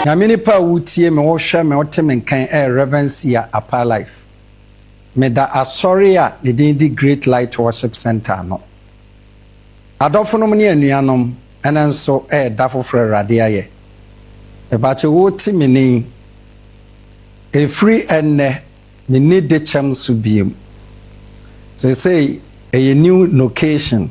Yamini pa wutie me wo hwe me wote me kan Reverencia Upper Life. Me da asoria the di Great Light Worship Center no. Adofo no ne anuanom ene nso da foforo rade aye. E ba che wuti me ni e free enne me ni de chem so biem. Say a new location.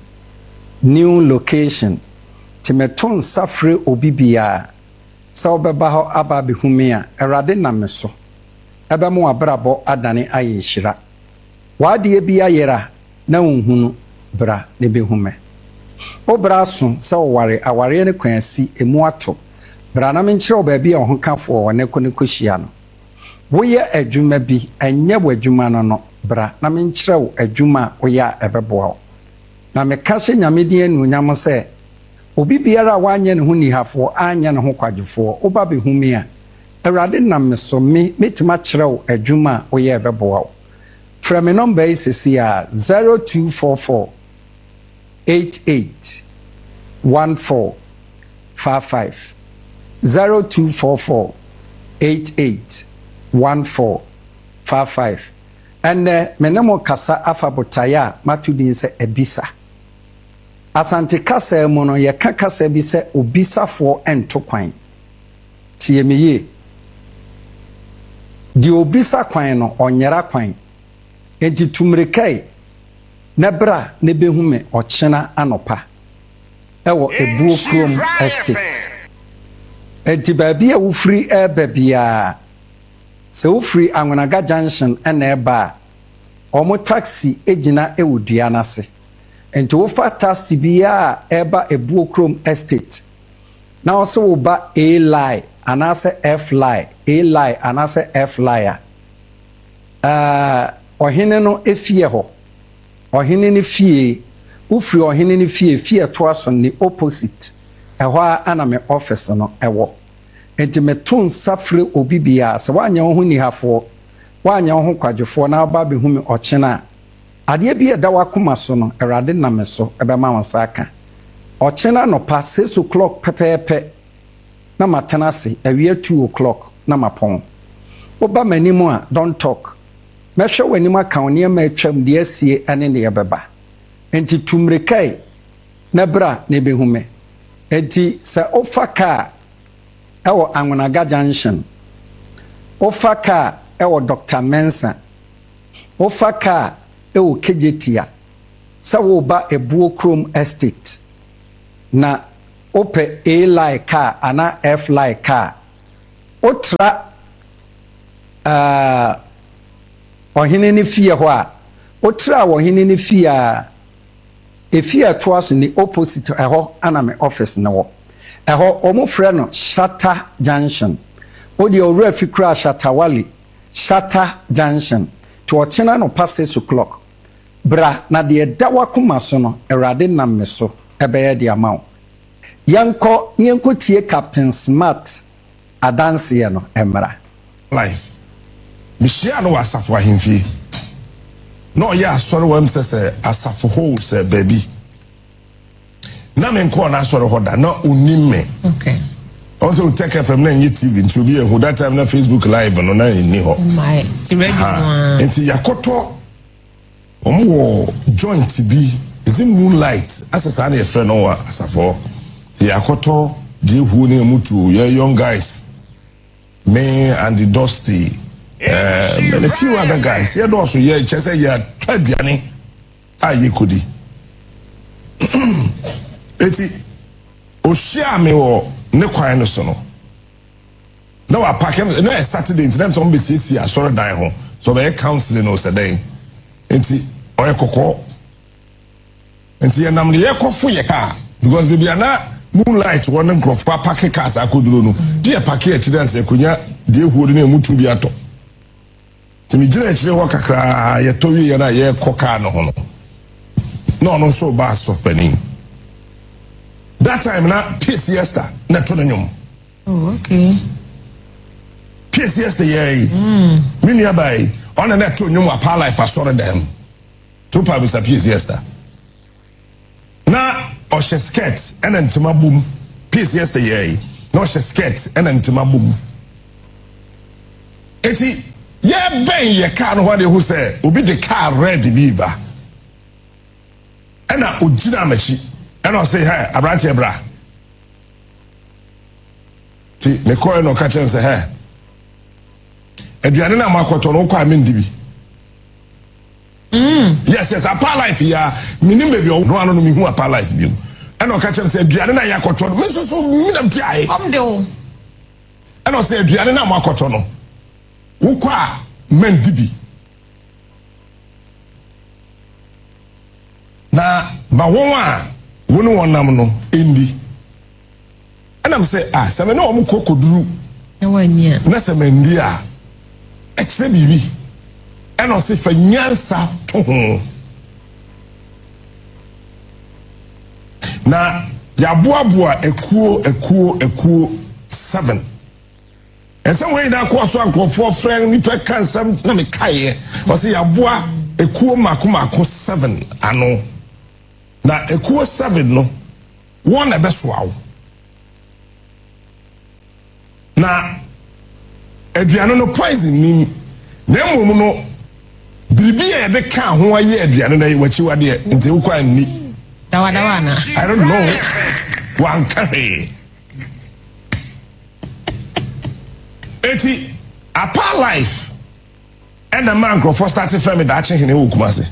Timeton safre obibia. Sa obeba ho aba behume a erade na me so ebe mo abrabo adane ayeshira wade bia yera na unhunu bra ne behume obra so sa oware aware ne kwansi emu ato bra na menkyere oba bia ho kafo ne koshia no woye adwuma bi enye wadwuma no bra na menkyere wo adwuma woya ebeboa na mekase nyamedi anuonyam se obi biara wanye ne ho nihafo anya ne ho kwadwefo oba behume a erade na me metima kyerɛw adwuma oyɛ bɛboa wo fra me number is 0244 88 1455 0244 88 1455 and me nemo kasa afa botaya matudin se ebisa Asante kasa mu no ye ka kasa bi se obisafo ento kwan tie me ye di obisa kwan no onyera kwan enti tumrekai na bra ne behume ochena anopa ewo ebuo krom estate enti baabi a wofri babia se wofri Anwonaga junction na eba omo taxi egina ewudua nase enti wo fa taxi bia eba ebuo krom estate na wo se wo ba A line anase F line A line anase F line ohene no efie ho ohene ne fie ufri ohene ne fie to aso ne opposite eho ana me office no ewo enti me ton safre obi bia se wanya ho ni hafo wanya ho kwadwefo na ba be hu me ochena ade bi eda wakoma so no erade na me so ebe ma wansaka ochena no pa 6 o'clock pepepe na matena se awie 2 o'clock na mapon oba manimu a don't talk mehwe wanimu aka oni ma atwam de asie ane ne yebeba enti tumrekai na bra ne behume enti se ofaka ewo Anwonaga junction ofaka ewo Dr. Mensa ofaka ewo Kejetia se wo ba ebuo krom estate na ope A line car ana F line car otra ohene ne fie ho a otra ohene ne fie a efie to aso ni opposite eho ana me office na wo eho omo frɛ no Shatta junction odi owura fikra Shattawali Shatta junction to ochena no past 6 o'clock bra na de dawa kuma so no erade nam me so ebeye de amaw yanko tie Captain Smart adanse no emra life mishia no asafo ahemfie no ya asore wam sese asafo ho se baby na men ko na asore hoda na onime okay also take FM na nyi TV nti obi ehu that time na Facebook live no na ni ho my ti ready one enti yakoto omo joint bi is in Moonlight asasa na e friend no asafo yakoto de hu na mutu young guys me and the Dusty and a few other guys here also yeah chese ya twaduane aye kodi eti ohia me wo ne kwan no so no na wa pack na Saturday internet so be sisi asore dan ho so be counseling no saday enti oye kokko enti ya nam ne ye kofo ye ka because baby na Moonlight one nkrof pa pack cars akoduro no de pack e chide anse konya de huo na mutu bi ato timi gina chire ho kakra ye towi ye na ye koka no ho no so bass of penin that time na PS Siesta na to nyom oh okay PS Siesta ye mini abai on na to nyom Upper Life asore dem to pa bisa PS Siesta na oshe skirts and ntoma boom PS Siesta ye no she skirt and ntima bum eti ye ben ye car no what who say obi the car red biba and ogina machi and I say hey abranche bra ti me call no catch and say hey aduane na makoto no kwa me ndibi yes apa life ya minim baby no anu mi hu apa life bi and I catch and say aduane na yakoto no me so mi na mti ai de o and I say aduane na makoto no wo kwa men dibi na ba won a wonu wonam no endi and I'm say se me na o mu kokoduru e wania na se me ndi a ekse bibi and I say fa nyansa to ho na ya boaboa ekuo 7 ese we da ko so ankofo friend ni pe kansam na me kae o say ya boa ekuo mako 7 ano na ekuo 7 no won na besoawo na aduane no poison ni na mmom no biribi e de ka ho aye aduane na wachi wade nti wo kwa ni dawa na I don't know wan kare eti apa life and the man for starting from me that hene wo kumase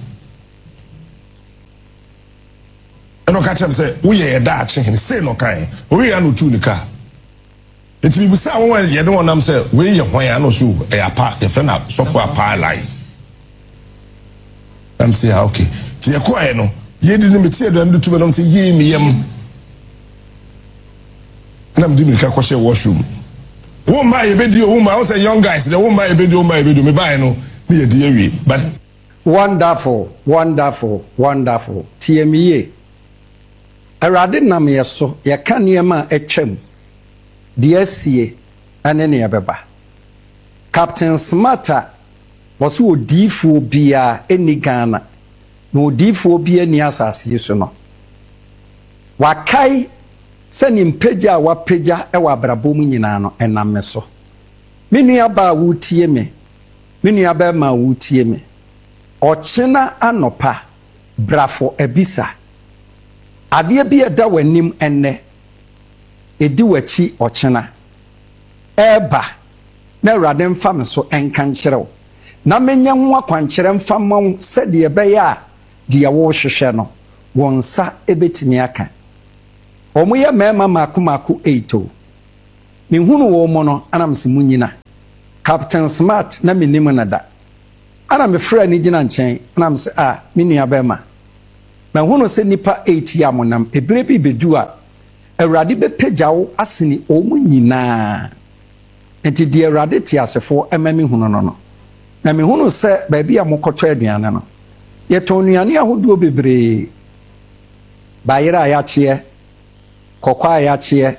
eno ka chem say wo ye da hene say no kan wo ya no tu ni ka eti bi busa won ye de wonam say we ye hwan ya no so e apa ye friend so for apa life am say okay ti ye ko e no ye di ni meti edo ndu tu be no say ye mi yam na mdi mi ka ko she washroom woman you be the woman I say young guys the woman you be the woman you be me buy no me dey awie but wonderful TME Erade nam yeso ye ka niema etwam de asie ane ne yebeba Captain Smarter was odifu bia eni Ghana no odifu bia ni asase so no wakai sani mpeja wa peja e wa brabom nyina no enam me so menua ba wutie me menua ba ma wutie me ochina anopa brafo ebisa ade bi eda wanim enne edi wachi ochina eba na Awurade mfa me so enka nkyerɛw na menya ho akwankyerɛ mfa ma se de ebe ya de wo hwehwɛ no wonsa ebetimi aka omuye mema mako 8 me hunu wo mo no anam se munyina Captain Smart na menim na da ana me fra ni gina nchen anam se me nua bema na hunu se nipa 8 ya monam ebere bi bedu a Awurade be pejawo aseni omu nyina enti de Awurade ti asefo emame hunu no na me hunu se ba bia mokoto aduane no ye tonuane ahodo bebre bayira ya chie kokwa ya chie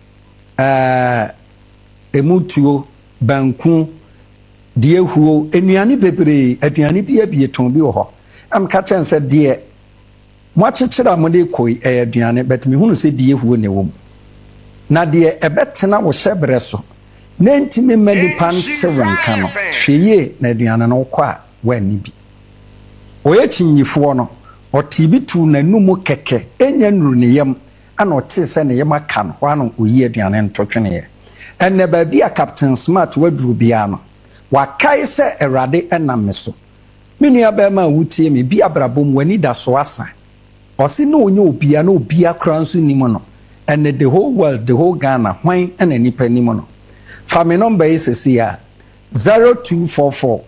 emutuo banku die huo enuane bebre aduane bia ton bi wo ho am ka chen se de mo achechira mo de koi aduane but me hunu se die huo ne wom na de ebetena wo hyebre so na ntimi madi pante wanka no hweye na aduane no kwa wani bi oye chinyifo no otibi tu na numu keke enya nuru ne yam ana ote se ne yema kan ho ano oyi aduane ntotwene ye enne ba bia Captain Smart waduru bia no wakai se Awurade enam me so menua ba ma wutie me bia brabom wani da so asa osi na onye obia na obia kranso nimo no enne the whole world the whole Ghana hwan ena nipa nimo no fa me number is here 0244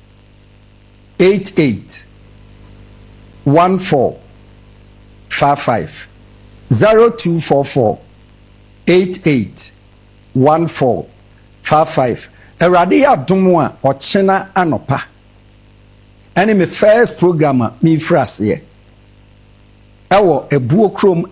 88 1455 0244 88 1455 Awurade ya domo a ochena anopa ene me first program me frase ewo Ebuokrom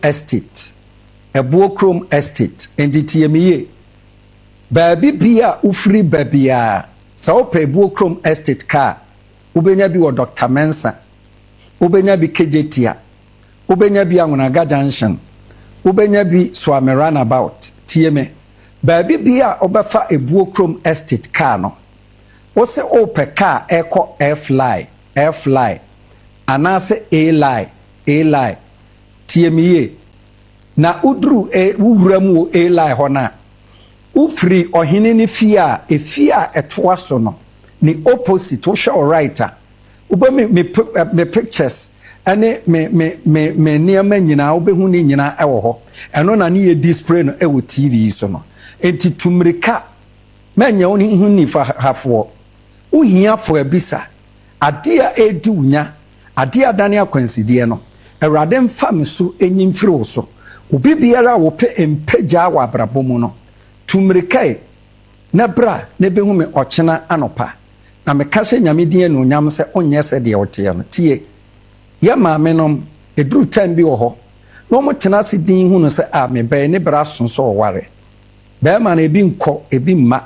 estate entity me baabi bia ufri babia sa opa Ebuokrom estate car ubenya bi wo Dr. Mensa ubenya bi KJTia ubenya bi Angunaga Junction ubenya bi Swami Runabout tieme baabi bia obefa ebuo krom estate car no wo se ope car eko airfly anase a-line tiemiye na udru wuwuramu a-line hona ufri ohene ni fia efia etoa so no ni opposite wo hwe right ube me pictures ane me niama nyina obehu ni nyina ewo ho eno na ne ye display no ewo TV so no enti tumrika manya oni hu ni fa hafo uhia fo abisa ade a edi unya ade adane akwansidie no awrade mfa meso enyimfiri wo so obi biara wo pe empeja wa abrabomu no tumrika na bra na behu me ochena anopa na me kase nyame die no nyam se onye se de wote no tie ya maame no eduru time bi wo ho no mo tena se din hu no se a me be ne bra sonso ware be ma na ebi nko ebi mma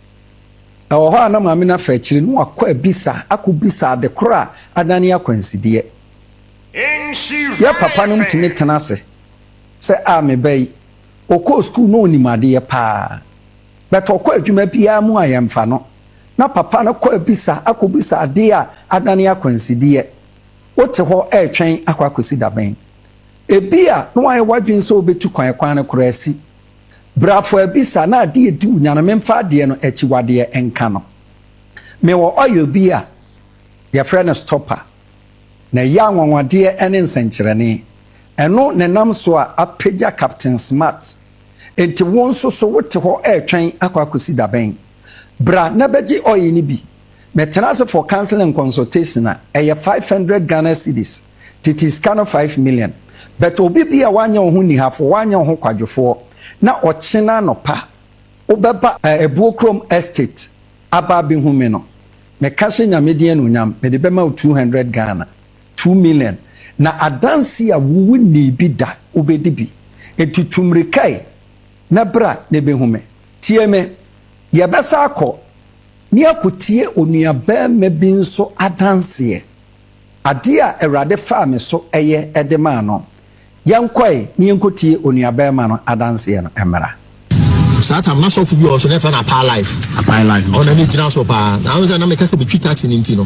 ho ana maame na fa akiri no akọ abisa akobisa de kora adane akwansidie ya papa no mtime tena se a me be okọ school no onimade pa but okọ adwuma bia mu ayemfa no na papa no kọ abisa akobisa ade a adane akwansidie wote ho etwen akwakosi daben ebia no aye wadwen so obetu kwan no korasi brafo abisa na ade edu nyana memfa ade no echiwade enka no me wo oyo bia ya friend stopper na ya nwanwade ene nsenkyerene eno ne nam so a apagya Captain Smart enti won so wote ho etwen akwakosi daben bra na beji oyi ni bi metena for counseling consultation na 500 Ghana cedis titi scan of 5 million but obi bia wanya ho ni hafo wanya ho kwadwofo na ochena no pa obeba ebuo krom estate aba bi hu me no me kase nyamedie no nyam me de bema 200 Ghana 2 million na adansi a wuwu ni bi da obedi bi etutumrikai na bra ne be hu me tie me ye besa akọ ni akotie onua bema bi nso adanse ade a Awurade fa me so eye edema no yankoi ni enkotie onua bema no adanse no emra sata am na so fu bi o so na fa na pa life ona ni gina so pa na am say na me kase be twi tax ni ntino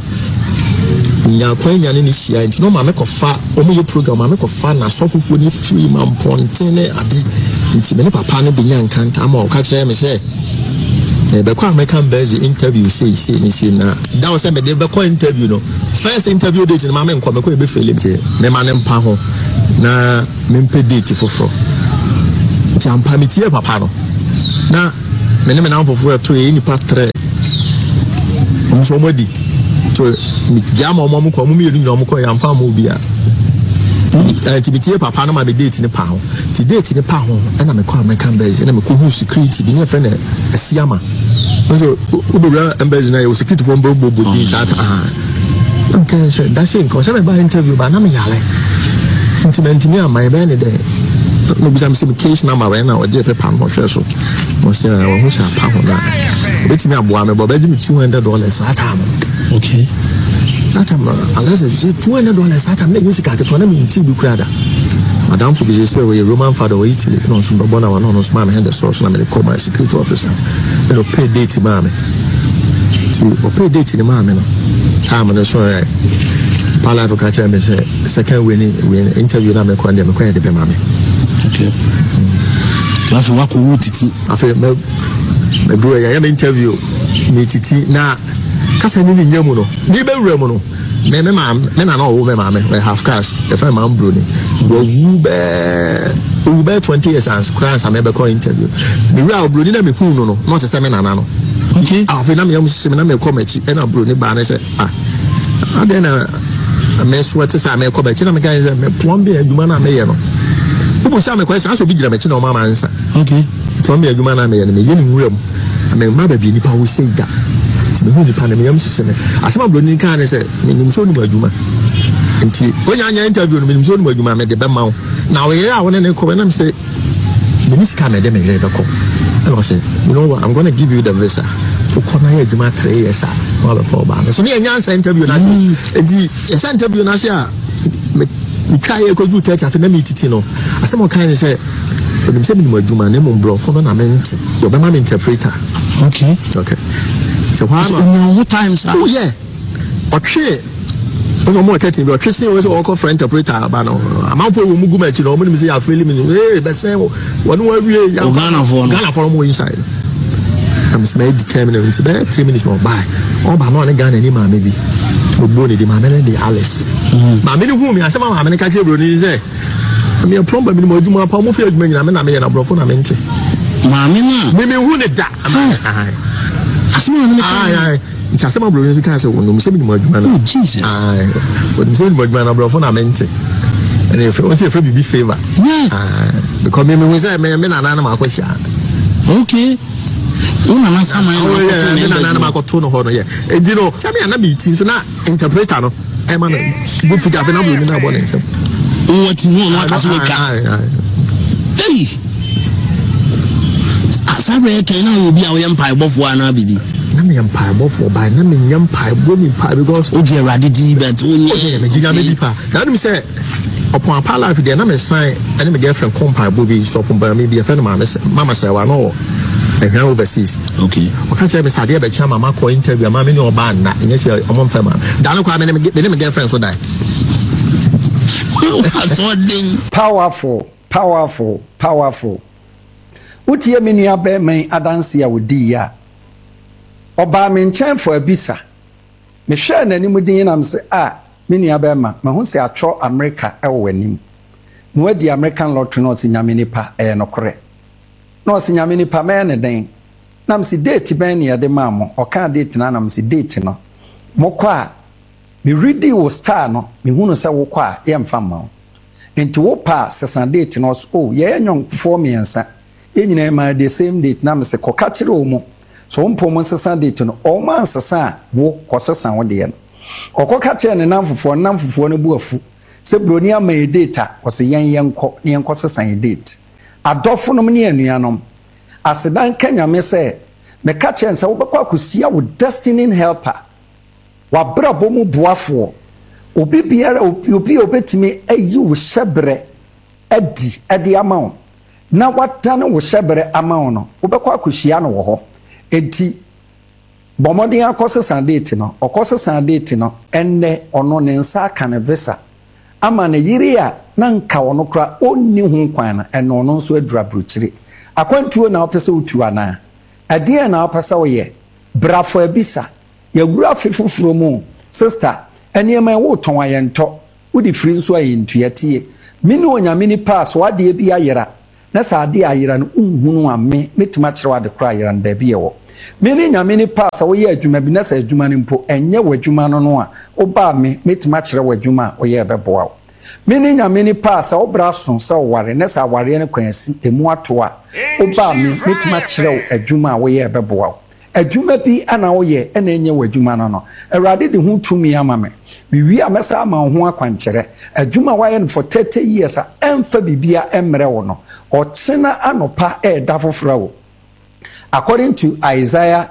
nya kwanya ne ni hia ntino ma me kofa o mo ye program ma me kofa na so fufu ni free man pontene ade nti me ne papa no be nya nkanta ama o ka kire me say be kwa American based interview say na that was me dey be kwa interview no first interview date na ma me nko me kwa be fele me ma ne mpa ho na me mpe date foforo ti ampa me tie papa no na me ne me na foforo to e ni patre o so modi to mi jama mo ko mo mi yeri nyom ko ya mpa mo bia ti bitie papa no ma be date ni pa ho ti date ni pa ho na me kwa American based na me ko hu security bi ne friend asiama so ubura embassy na yo security from bobo din sata okay so that's it ko se me ba interview ba na me yale intimate me am my be ne de no bi sam sim case na ma ba na o je paper no hwe so mo se na wo hu sha pa ho na beti me aboa me bo ba ji me $200 sata mo okay sata mo unless you say $200 sata me use ka to na me nti bi kurada madam for business we Roman father we Italy no so do bona no so ma me hand the source na me call my security officer no pay date ma me to pay date ni ma me no time no so pala to catch me say second we interview na me ko ndem ko de be ma me okay afi wa ko wutiti afi me bro ya me interview me titi na kasa ni nyamu no ni be wura mu no me na no wo me ma me half cash the friend man bro ni go ube 20 years and crans am be call interview me real bro ni na me kun no no se me na no okay afi na me am se me na me call me e na bro ni ba na say adena me so te say me call be na me guys me plumber aduma na me ye no ubu say me question so bi gira me chi na o ma ansa okay plumber aduma na me ye no me ye ni nwura mu me ma ba bi ni pa wo say da me hu ni pa na me yam siseme asema bro ni kan ne say me nim so ni aduma nti onya interview no me nim so ni aduma me de be ma wo na we ya wona ne ko na me say me ni sika me de me yere be ko and I say you know what I'm going to give you the visa ukona ya aduma 3 years all of for ba so me anya interview na nti esa interview na say me try e ko ju 30 afi na me titi no asema kan ne say But I'm saying, my Juma name on Brofo, and I meant your man interpreter. Okay. So, what times? Oh, yeah. Okay. Because more cutting, but Christian was all called for interpreter. But no, I'm out for Mugumet, you know, when you say I feel him, hey, but say, one way, Ghana for more inside. I'm determined to that 3 minutes more by. Oh, but not a gun anymore, maybe. Boni di mamene di Alice. Mamene who me asema mamene ka che bro ni say. Me a problem ni mo djuma pa mo fi adjuma nyina me na me na brofo na mente. Mamene me hu ne da. Asema mamene ai nti asema bro ni ka say wonu me se me mo adjuma na. Jesus. Ai. Wonu se me mo adjuma na brofo na mente. And if you say bibi favor. Because me hu say me na na ma kwahia. Okay. Una na sama me na ma ko to no ho no ye. Enti no, tell me na be team so na interpreter no. E ma no go fi gafe na bro ni na bo na nsem. What no no ka so ka. Hey. Asabe ke na obi a wo yem pai bofo ana bibi. Na me yem pai bofo ba na me yem pai bo mi pai because o je Awurade di bet o nye me jinya me di pa. Na me say upon a life there na me sign and me girlfriend come pai bo bi so from ba me be friend mama say wa no overseas. Okay. Okay, tell me Sadia be chama ma ko interview ma me no ba na nye say omon fema. Da no kwa me girlfriend so die. Powerful. Utie me nua be man adanse a wodi ya. Oba me nchen for abisa. Me hwe na anim din na me se me nua be ma ho se atro America e wo anim. Me wadi American lottery no se nyame nipa no kore. No se nyame nipa me ne den. Na me se date ben ne de ma mo. O kan date na me se date no. Mokọ a me ready wo star no me hunu se wo kọ a ye mfa ma. Enti wo pa sesan date no so ye enyon for me ensa. Ye nyina ma the same date na me se koka kire o mu. So mpo mo sesan date no o man sesan wo kosesan wo de ye no. Okoka kire ne namfofo no bu afu. Se broni ama e date a wo se yen sesan e date. Adofo no ne anuanom asedan kanya me se me ka kire nsa wo bekọ akosia wo destiny helper. Wa brabo mu boafo obi biara obi obetimi ayi wo hyebre adi amawo na watane wo hyebre amawo no wo bekọ akosia no wo ho enti bomodin akosesan date no okosesan date no enne ono ne nsa aka ne visa ama ne yiri a na nka ono kra onni hu kwan na enne ono nso adura bruchiri akwantuo na opese utu ana ade na opese wo ye brafo abisa yagura fefufuro mu sister eniema wo ton ayento udi free nso ayentu yatie mini onyame ni pass wade bi ayera na sa ade ayera no unhunu ame metima kire wade kra ayera nda bi yewo mini nyame ni pass wo ye adwuma bi na sa adwuma ni mpo enye wadwuma no a oba me metima kire wadwuma o ye beboa mini nyame ni pass wo bra so sa ware na sa ware ne kwansi emu ato a oba me metima kire adwuma wo ye beboa adwuma bi ana wo ye ena enye wadwuma no Awurade de hu tumi ama me wi amesa ama ho akwankyere adwuma wa ye no for 30 years a emfa bibia emre wo no ochena anopa da fofora wo. According to Isaiah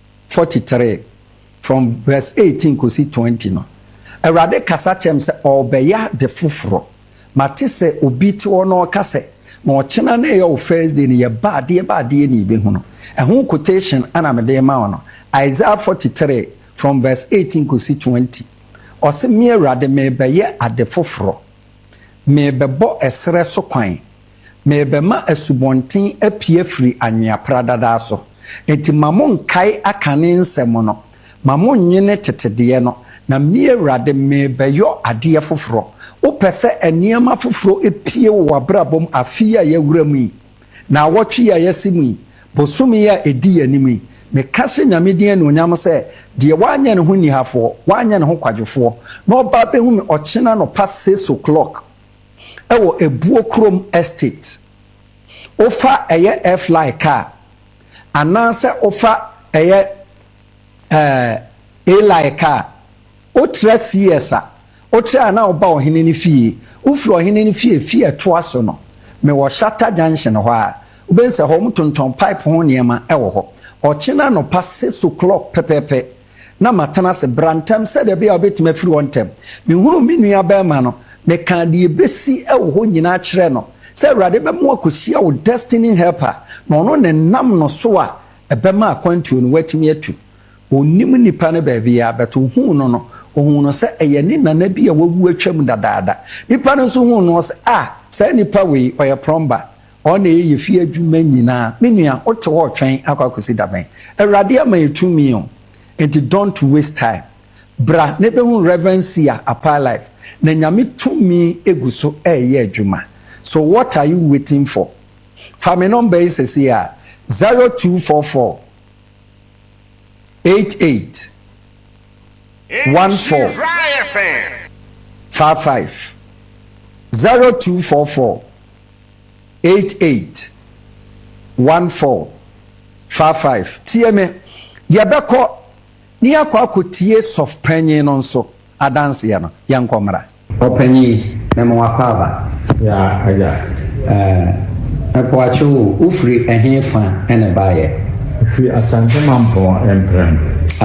43 from verse 18 to 20 no Awurade kasa chem se obeya de foforo mate se obi ti wo no kase na ochena na ye o first day ni ye ba de ni be hu no ehun quotation ana me de ma no Isaiah 43 from verse 18 to 20 ose me Awurade me be ye ade foforo me be bo esre so kwan me be ma asubonten apie firi anwea pradada so enti mamon kai akane nsem no mamon nyene tetede no na me Awurade me be yo ade foforo wo pese eniema foforo epie wo wabrabom afia ya wuramu na wotwe ya yasimu bosumi ya edi yanimi me kase nyamedien no nyam se de wanya ne ho nihafo wanya ne ho kwadwefo na oba be hu me ochena no past 6 o'clock ewo ebuo krom estate ofa eye f like car ananse ofa eye a like car o tres years o tra na oba ohene ni fie ufro ohene ni fie to aso no me wo shata junction ho a ubense ho mtonton pipe ho niema ewo ho ochina no pass 6 o'clock pepepe na matana se brantam se de bia obetima firi wontem me huru me nua ba ma no me kan de besi ewo ho nyina kire no Say Rade be mo akosia wo destiny helper. No no ne nam no so a ebema akwantu no watimi atu. Onim nipa ne ba bia beto hu no ohun no se eye ne nana bia wawu atwam dadaada. Nipa no so hu no se say nipa we oye plumber. Ona ye fie adwuma nyina. Menua ote wo twen akwakosi daben. Rade ama yetumi o. And don't waste time. Bra nebe hu reverence a apa life. Na nyame tumi eguso eye adwuma. So what are you waiting for? Family number is here 0244 88 14 55 0244 88 14 55. TMA yabeko ni akwa kotie soft penny no nso adanse ya no yankomra openyi memo wakwaba ya aja akwacho ufri ehefa ene baye fi asante mampo emprem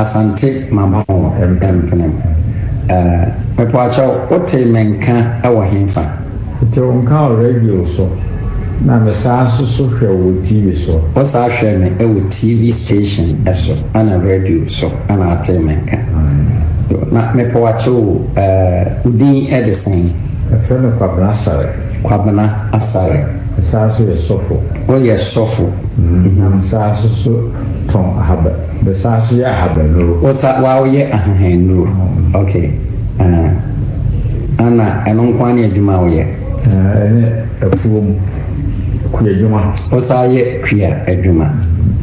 akwacho ote menka awa hefa to nka radio so na mesaso so hwe wo TV so osa hwe me e wo TV station eso ana radio so ana atemenka na me poacho udin edison afeno kwabana asare mesaso ye sofo o ye sofo na mesaso so ton haba mesaso ya haba no osa wa o ye ahannu okay ana enon kwani adwuma o ye ene afuom kuyejuma osaye kuya edwuma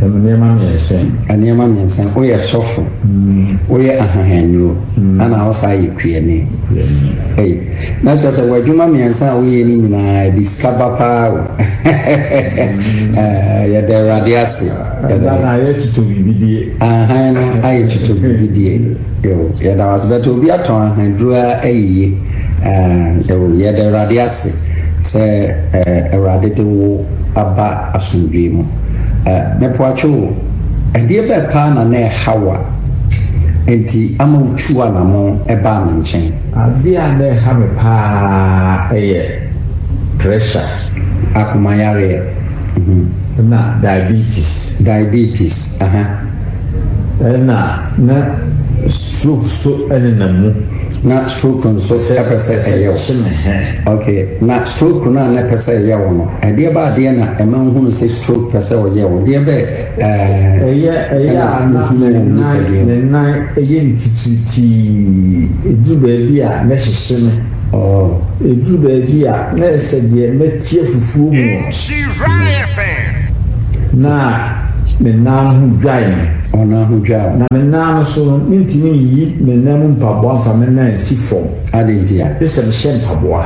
enema miensen oye sofo oye ahanhanyo ana osaye kuya ne na chase wadwuma miensen oye ni nyina discover pa ya de radiasi na ye tutu bibidie no aye tutu bibidie yo ya da was beto bi aton ahandrua ayiye ya de radiasi se erade de wo aba asundwe mu mepoacho edie be pa na na hawa enti amawutua na mo eba na nchen adia na ha me pa pressure akumayare na diabetes na so eninamu na stroke nso pese eyo okay na stroke na pese eyo no ade ba de na emanhunu se stroke pese oye de be na eye ntiti edu ba bia na hihye me edu ba bia na ese de metie fufuo mu na me na hu dwan ona hu dwan na me na so ntimi yi me na mu mpaboa fa me na si fom adentia pese me hye mpaboa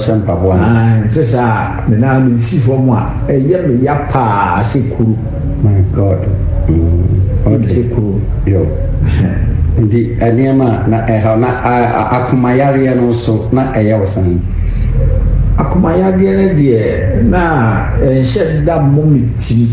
pesa me na me si fom a eye me ya pa sekuru my god sekuru yo ndi aniema na na akumayare no so na eyewosan akumayare de na hye da momi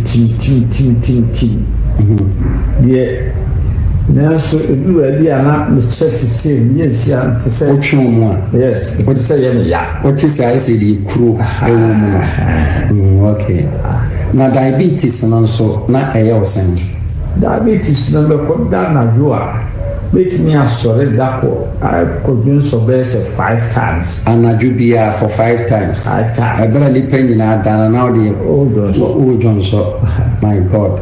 tin ye naso edu abi ana me chesese me sia te say otwumu yes what say ya what is I say the kuro ewo mu okay na diabetes no so na eyewosan diabetes na me ko da na joa make me asore dako I could do so best 5 times anajubia for 5 times ebra ni penny na dana now the Johnson my god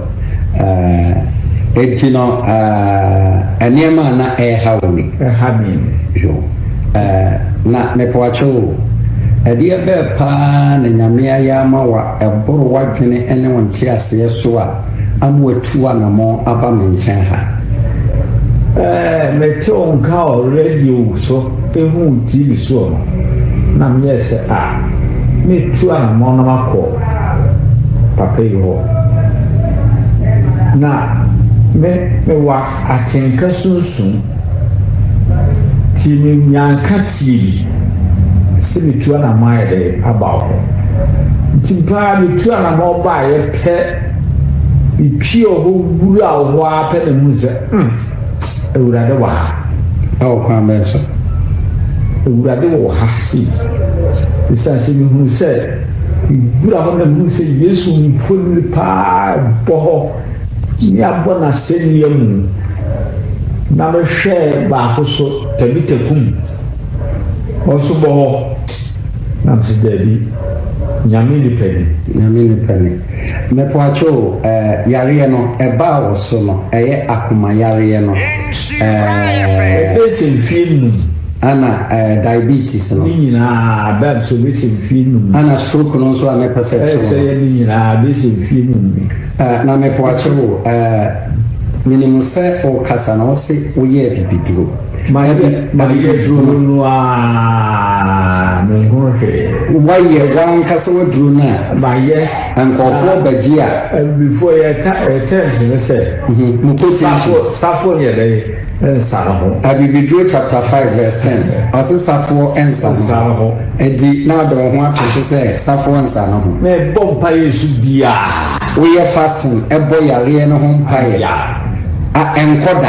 etino aniema na hawni yo na mepoacho ade be pa na nyame ayama wa eboro wadwene ene wonte ase so a amwatu anamo aba menchen ha meto nka radio so ehu TV so na me se metu anamo na mako papa yo na me wa atenka sunsun ti mi nyanka TV se metu anamo ayede abawo ti pa metu anamo ba ye pe ipio ho buru awo ape ne muze ewurade wa o kwambeso ewurade wo ha si isa se mi hu se bura hɔ na mu sɛ yesu mfoni paa bɔ hɔ ni abɔ na sɛnea mu na mehwɛ baako so tabita kum ɔso bɔ hɔ na msi daabi nyame ni pɛni mepo acho yareɛ no ɛba wɔ so no ɛyɛ akoma yareɛ no ɛbɛsɛ mfie num ana diabetes no ni nyinaa bɛb so bɛsɛ mfie num ana stroke no nso a mepɛ sɛ ɛsɛ yɛ ni nyinaa bɛsɛ mfie num na mepo acho minimum sɛ ɔkasa na ɔse woyɛ bibiduro mayɛ duro no a meho hwee wayɛ wankasa waduro no a mayɛ nkɔfoɔ bagye a before yɛtɛnse ne sɛ safo yɛ dɛ nsa no ho abibiduro chapter 5 verse 10 ɔse safoɔ nsa no ho ɛdi na adɔ ho atwehye sɛ safoɔ nsa no ho na ɛbɔ mpa yesu biaa woyɛ fasting ɛbɔ yareɛ no ho mpaeɛ ɛnkɔda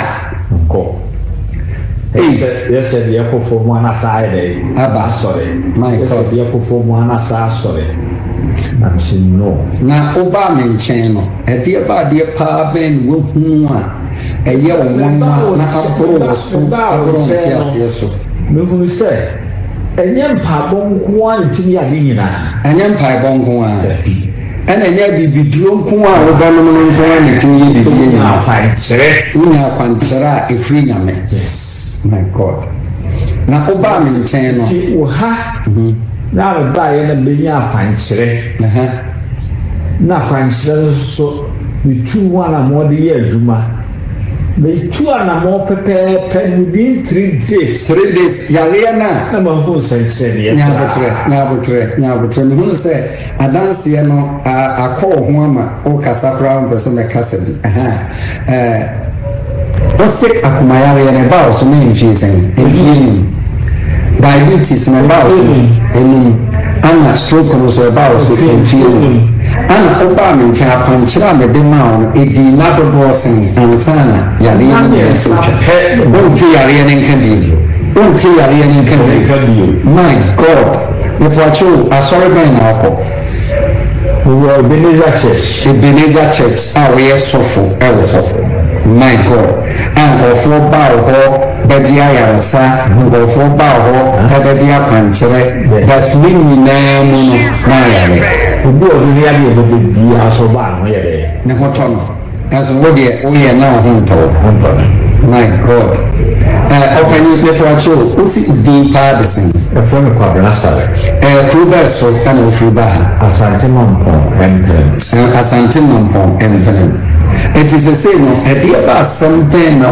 yɛsɛ deɛ kɔfo mu anasa ayɛ dɛ aba asɔre yɛsɛ deɛ kɔfo mu anasa asɔre na msi no na wobaa me nkyɛn no ɛdeɛ baadeɛ paa bɛn ne wahunu a ɛyɛ wo nwanwa na aboro wɔ so aboro wo te aseɛ so mehunu sɛ ɛnyɛ mpaebɔ nko a ntumi ade nyinaa ɛnyɛ mpaebɔ nko a ɛna ɛnyɛ bibiduro nko a wobɛnom no nko a ne tumi yɛ bibie nyinaa wonya akwankyerɛ a ɛfiri nyame my god na wobaa me nkyɛn no nti wo ha na mebaeɛ na mɛnya akwankyerɛ na akwankyerɛ no so metu ho anammɔ de yɛ adwuma metu anammɔ pɛpɛɛpɛ within 3 days yareɛ no a na mahu nsɛnkyerɛnneɛ nyabotrɛ mehunu sɛ adanseɛ no akɔ wo ho ama wokasa koraa mpɛ sɛ mɛkasa bi wose akomayareɛ no ɛbaa wo so na ɛmfie sɛn ɛmfie num diabetes no ɛbaa wo so ɛnum ana stroke no so ɛbaa wo so ɛmfie num ana wobaa me nkyɛn akwankyerɛ a mede ma wo no ɛdii na dodoɔ sen ansa na yareɛ no nyɛ so twa wonte yareɛ no nka bio my god mepoakyew asɔre bɛn na wokɔ Ebenezer Church a wɔyɛ sɔfo ɛwɔ hɔ my god a nkɔfoɔ baa wɔ hɔ bɛgye ayaresa nkɔfoɔ baa wɔ hɔ bɛgye akwankyerɛ but ne nyinaa mu no na ayare obi ɔdo ne adeɛ bɛbɛ bi asɔ baa no yɛ dɛ ne ho tɔ no ɛnso woyɛ na wo ho ntɔ my god ɔpanyin mepoakyew wosi din paa de sen ɛfɔ no Kwabena Sare kuro bɛɛ so ɛna wofiri baa ha Asante Mampɔn ɛmpɛn ɛnti sɛ sei no ɛdeɛ ba asɛm bɛn na